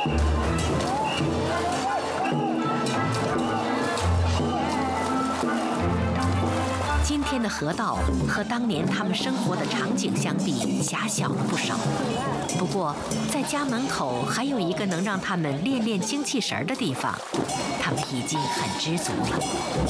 今天的河道和当年他们生活的场景相比，狭小了不少。不过，在家门口还有一个能让他们练练精气神儿的地方，他们已经很知足了。